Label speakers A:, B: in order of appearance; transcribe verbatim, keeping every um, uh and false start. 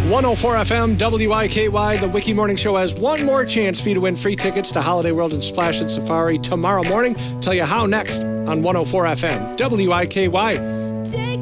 A: one oh four F M, W I K Y, the Wiki Morning Show has one more chance for you to win free tickets to Holiday World and Splash and Safari tomorrow morning. Tell you how next on one oh four F M, W I K Y.